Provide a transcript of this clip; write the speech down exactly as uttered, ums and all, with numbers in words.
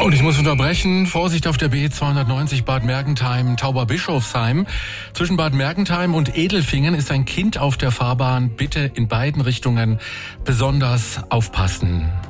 Und ich muss unterbrechen. Vorsicht auf der B zweihundertneunzig Bad Mergentheim, Tauberbischofsheim. Zwischen Bad Mergentheim und Edelfingen ist ein Kind auf der Fahrbahn. Bitte in beiden Richtungen besonders aufpassen.